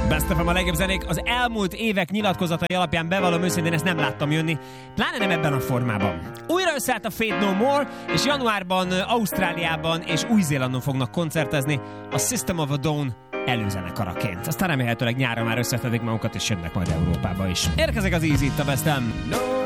Best of a legjobb zenék. Az elmúlt évek nyilatkozatai alapján bevallom őszintén, ezt nem láttam jönni. Pláne nem ebben a formában. Újra összeállt a Faith No More, és januárban Ausztráliában és Új-Zélandon fognak koncertezni a System of a Down előzenekaraként. Aztán remélhetőleg nyára már összeszedik magukat, és jönnek majd Európába is. Érkezik az Easy, itt a Best of.